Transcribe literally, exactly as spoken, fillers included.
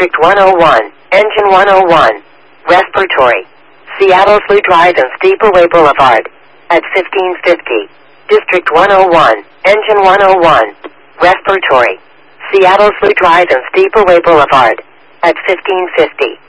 District one oh one, Engine one oh one, Respiratory, Seattle Slough Drive and Steepleway Boulevard, at fifteen fifty. District one oh one, Engine one oh one, Respiratory, Seattle Slough Drive and Steepleway Boulevard, at fifteen fifty.